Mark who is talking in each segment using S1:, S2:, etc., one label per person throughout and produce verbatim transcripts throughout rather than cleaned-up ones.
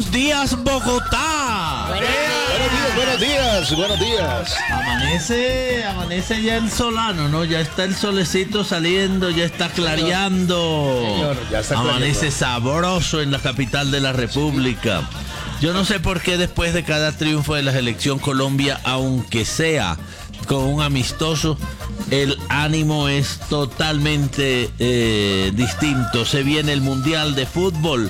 S1: Buenos días, Bogotá.
S2: Buenos días, buenos días, buenos días.
S1: Amanece, amanece ya el solano, ¿no? Ya está el solecito saliendo, ya está clareando.
S2: Señor, ya está
S1: Amanece
S2: clareando.
S1: sabroso en la capital de la República. Yo no sé por qué después de cada triunfo de la selección Colombia, aunque sea con un amistoso, el ánimo es totalmente eh, distinto. Se viene el Mundial de Fútbol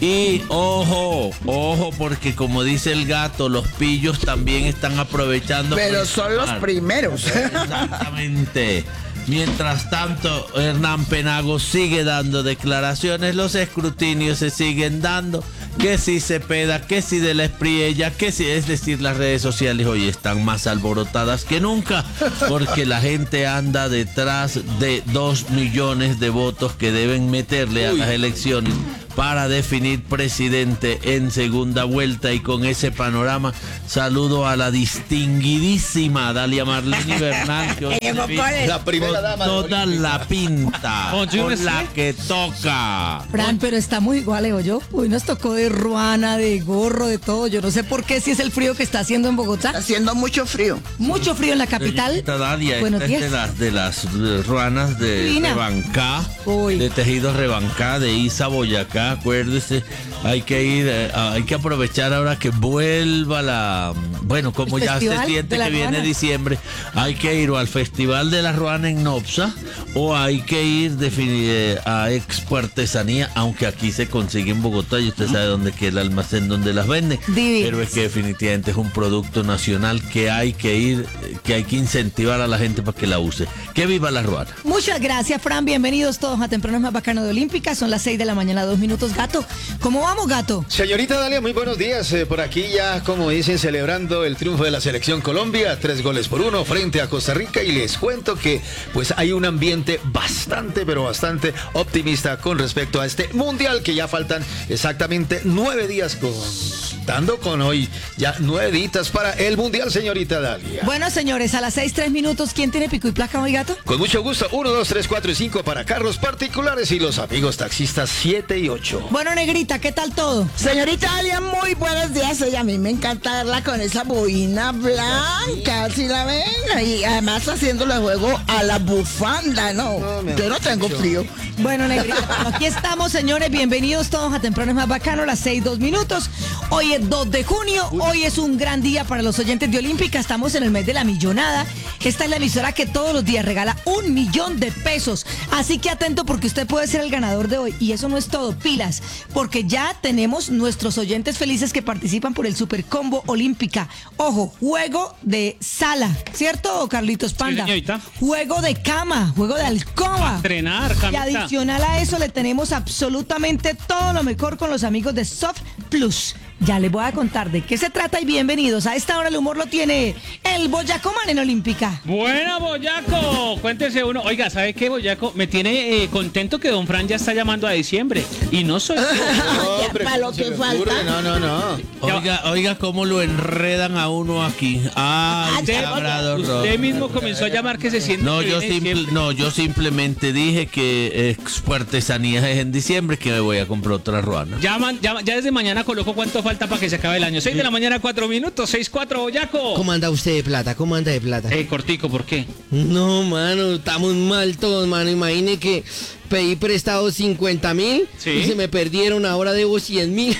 S1: y ojo, ojo, porque como dice el gato, los pillos también están aprovechando.
S3: Pero
S1: por
S3: son los
S1: escapar.
S3: primeros.
S1: Exactamente. Mientras tanto, Hernán Penagos sigue dando declaraciones, los escrutinios se siguen dando, que si Cepeda, que si de la Espriella, que si, es decir, las redes sociales hoy están más alborotadas que nunca, porque la gente anda detrás de dos millones de votos que deben meterle a las elecciones para definir presidente en segunda vuelta. Y con ese panorama saludo a la distinguidísima Dalia Marlene Bernal, que hoy
S3: Llegó
S1: se
S3: por
S1: viste
S3: el-
S2: La primera dama de
S1: toda
S2: Bolivia.
S1: la pinta
S4: Bonjour,
S1: con la
S4: monsieur.
S1: que toca.
S5: Fran, pero está muy igual, Leo yo. Hoy nos tocó de ruana, de gorro, de todo. Yo no sé por qué, si es el frío que está haciendo en Bogotá.
S3: Está haciendo mucho frío.
S5: Mucho frío en la capital.
S1: Esta Dalia,
S5: Buenos
S1: esta es de
S5: días.
S1: las, de las eh, ruanas de
S5: Divina.
S1: Rebancá,
S5: Uy.
S1: de tejidos Rebancá, de Isa Boyacá. Acuérdese, hay que ir, eh, hay que aprovechar ahora que vuelva la. Bueno, como
S5: El
S1: ya se
S5: festival
S1: siente
S5: de la
S1: que viene
S5: ruana.
S1: diciembre, hay que ir o al Festival de la Ruana en Nopsa o hay que ir defini- eh, a Expo Artesanía, aunque aquí se consigue en Bogotá y usted sabe dónde queda el almacén donde las venden.
S5: Divinas.
S1: Pero es que definitivamente es un producto nacional que hay que ir, eh, que hay que incentivar a la gente para que la use. ¡Que viva la ruana!
S5: Muchas gracias, Fran. Bienvenidos todos a Temprano es más bacano de Olímpica. Son las seis de la mañana, dos minutos. Gato, ¿cómo vamos, gato?
S2: Señorita Dalia, muy buenos días. Eh, por aquí ya, como dicen, celebrando el triunfo de la selección Colombia, tres goles por uno frente a Costa Rica. Y les cuento que pues hay un ambiente bastante, pero bastante optimista con respecto a este mundial, que ya faltan exactamente nueve días, contando con hoy, ya nueve días para el mundial, señorita Dalia.
S5: Bueno, señores, a las seis, tres minutos, ¿quién tiene pico y placa hoy, gato?
S2: Con mucho gusto, uno, dos, tres, cuatro y cinco para carros particulares y los amigos taxistas siete y ocho.
S5: Bueno, Negrita, ¿qué tal todo?
S3: Señorita Alia, muy buenos días. Oye, a mí me encanta verla con esa boina blanca, ¿sí la ven? Y además haciéndole juego a la bufanda, ¿no?
S2: No, me
S3: Yo no tengo frío.
S5: Bueno, Negrita, bueno, aquí estamos, señores. Bienvenidos todos a Temprano es más bacano, las seis, dos minutos. Hoy es dos de junio. Hoy es un gran día para los oyentes de Olímpica. Estamos en el mes de la millonada. Esta es la emisora que todos los días regala un millón de pesos. Así que atento, porque usted puede ser el ganador de hoy. Y eso no es todo, pilas, porque ya tenemos nuestros oyentes felices que participan por el Super Combo Olímpica. Ojo, juego de sala, ¿cierto, Carlitos Panda?
S4: señorita.
S5: Juego de cama, juego de alcoba.
S4: Entrenar,
S5: Y
S4: Camila.
S5: adicional a eso le tenemos absolutamente todo lo mejor con los amigos de Soft Plus. Ya les voy a contar de qué se trata y bienvenidos. A esta hora el humor lo tiene el Boyacoman en Olímpica.
S4: Buena, Boyaco. Cuéntese uno. Oiga, ¿sabe qué, Boyaco? Me tiene eh, contento que don Fran ya está llamando a diciembre. Y no soy yo.
S2: No, hombre,
S3: para lo
S2: ¿cómo se
S3: que
S2: le
S3: falta.
S2: ocurre? No, no, no.
S1: Oiga, oiga cómo lo enredan a uno aquí. Ay,
S4: Usted,
S1: sabrado
S4: usted
S1: Robert.
S4: mismo comenzó a llamar que se siente.
S1: No,
S4: que
S1: yo
S4: viene
S1: simple-
S4: diciembre.
S1: no, yo simplemente dije que Expo Artesanías es en diciembre, que me voy a comprar otra ruana.
S4: Llaman, llama- ya desde mañana coloco cuánto falta para que se acabe el año. seis de la mañana, cuatro minutos. seis cuatro, Boyaco.
S6: ¿Cómo anda usted de plata? ¿Cómo anda de plata?
S4: Eh, cortico, ¿por qué?
S6: No, mano, estamos mal todos, mano. Imagine que pedí prestado cincuenta mil
S4: Sí.
S6: y se me perdieron, ahora debo cien mil.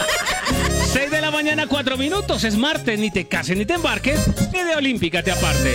S4: seis de la mañana, cuatro minutos. Es martes, ni te cases ni te embarques. Ni de Olímpica te aparte.